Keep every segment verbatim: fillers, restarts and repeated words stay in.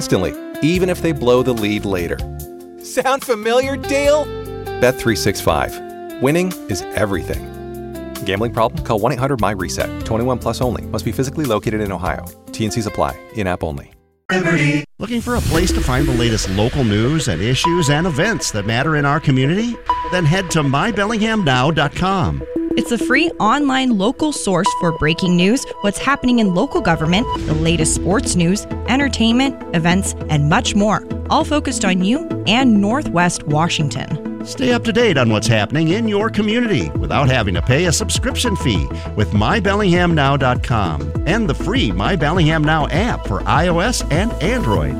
instantly, even if they blow the lead later. Sound familiar, Dale? Bet three sixty-five. Winning is everything. Gambling problem? Call one eight hundred M Y reset. twenty-one plus only. Must be physically located in Ohio. T N Cs apply. In-app only. Liberty. Looking for a place to find the latest local news and issues and events that matter in our community? Then head to my bellingham now dot com. It's a free online local source for breaking news, what's happening in local government, the latest sports news, entertainment, events, and much more, all focused on you and Northwest Washington. Stay up to date on what's happening in your community without having to pay a subscription fee with my bellingham now dot com and the free My Bellingham Now app for iOS and Android.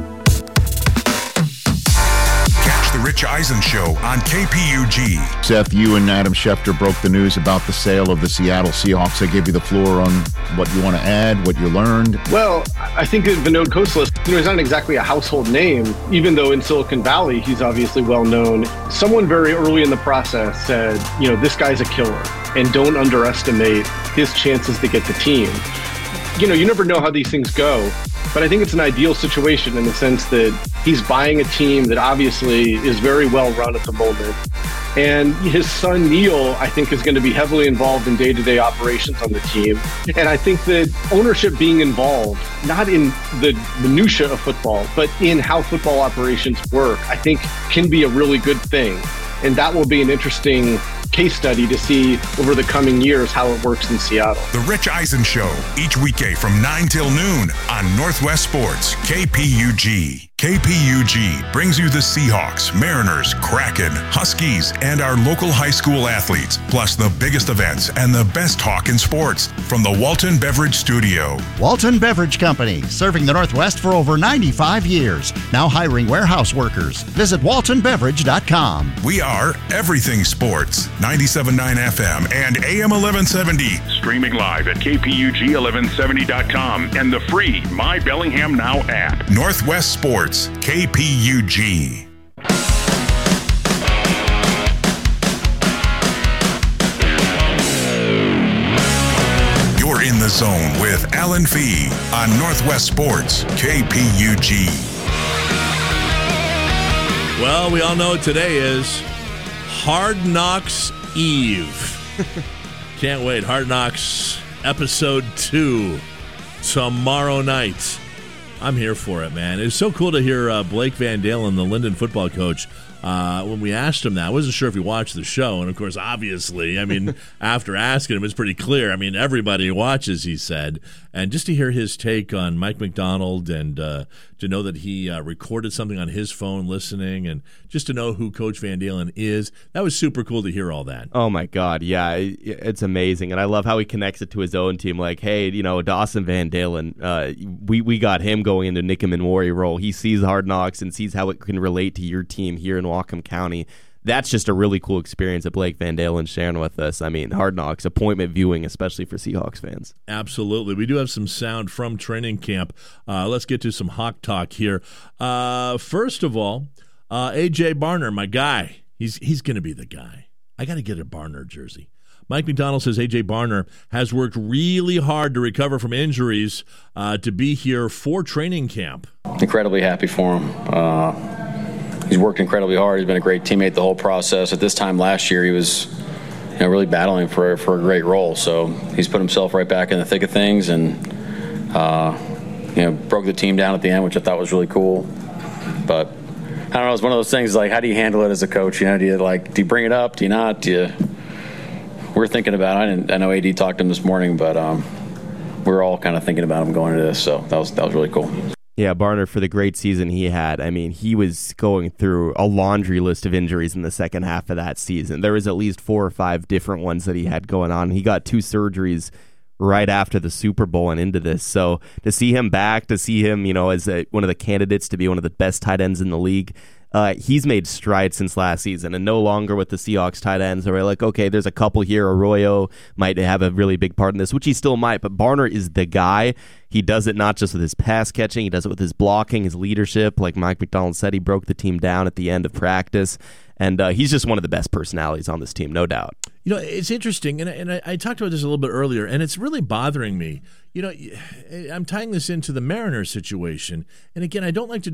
The Rich Eisen Show on K P U G. Seth, you and Adam Schefter broke the news about the sale of the Seattle Seahawks. I gave you the floor on what you want to add, what you learned. Well, I think that Vinod Khosla, you know, he's not exactly a household name, even though in Silicon Valley he's obviously well known. Someone very early in the process said, you know, this guy's a killer, and don't underestimate his chances to get the team. You know, you never know how these things go. But I think it's an ideal situation in the sense that he's buying a team that obviously is very well run at the moment. And his son, Neil, I think is going to be heavily involved in day-to-day operations on the team. And I think that ownership being involved, not in the minutia of football, but in how football operations work, I think can be a really good thing. And that will be an interesting case study to see over the coming years how it works in Seattle. The Rich Eisen Show, each weekday from nine till noon on Northwest Sports, K P U G. K P U G brings you the Seahawks, Mariners, Kraken, Huskies, and our local high school athletes, plus the biggest events and the best talk in sports from the Walton Beverage Studio. Walton Beverage Company, serving the Northwest for over ninety-five years. Now hiring warehouse workers. Visit walton beverage dot com. We are everything sports. ninety-seven point nine F M and A M eleven seventy. Streaming live at K P U G eleven seventy dot com and the free My Bellingham Now app. Northwest Sports, K P U G. You're in the zone with Alan Fee on Northwest Sports, K P U G. Well, we all know what today is Hard Knocks Eve. Can't wait. Hard Knocks episode two tomorrow night. I'm here for it, man. It's so cool to hear uh, Blake Van Dalen, the Linden football coach, uh, when we asked him that. I wasn't sure if he watched the show. And, of course, obviously, I mean, after asking him, it's pretty clear. I mean, everybody watches, he said. And just to hear his take on Mike Macdonald and uh, to know that he uh, recorded something on his phone listening and just to know who Coach Van Dalen is, that was super cool to hear all that. Oh, my God. Yeah, it's amazing. And I love how he connects it to his own team. Like, hey, you know, Dawson Van Dalen, uh, we, we got him going into Nick Minwari role. He sees Hard Knocks and sees how it can relate to your team here in Whatcom County. That's just a really cool experience that Blake Van Dalen sharing with us. I mean, Hard Knocks, appointment viewing, especially for Seahawks fans. Absolutely. We do have some sound from training camp. Uh, let's get to some Hawk talk here. Uh, first of all, uh, A J Barner, my guy, he's he's going to be the guy. I got to get a Barner jersey. Mike Macdonald says A J Barner has worked really hard to recover from injuries uh, to be here for training camp. Incredibly happy for him. Uh, he's worked incredibly hard. He's been a great teammate the whole process. At this time last year, he was you know, really battling for, for a great role. So he's put himself right back in the thick of things and uh, you know broke the team down at the end, which I thought was really cool. But I don't know, it's one of those things like, how do you handle it as a coach? You know, do you like do you bring it up? Do you not? Do you? We're thinking about it. I, didn't, I know A D talked to him this morning, but um, we're all kind of thinking about him going into this. So that was that was really cool. Yeah, Barner, for the great season he had. I mean, he was going through a laundry list of injuries in the second half of that season. There was at least four or five different ones that he had going on. He got two surgeries right after the Super Bowl and into this. So to see him back, to see him, you know, as a, one of the candidates to be one of the best tight ends in the league, uh, he's made strides since last season, and no longer with the Seahawks tight ends. They're like, okay, there's a couple here. Arroyo might have a really big part in this, which he still might, but Barner is the guy. He does it not just with his pass catching, he does it with his blocking, his leadership. Like Mike Macdonald said, he broke the team down at the end of practice, and uh, he's just one of the best personalities on this team, no doubt. You know, it's interesting, and, and I, I talked about this a little bit earlier, and it's really bothering me. You know, I'm tying this into the Mariners situation, and again, I don't like to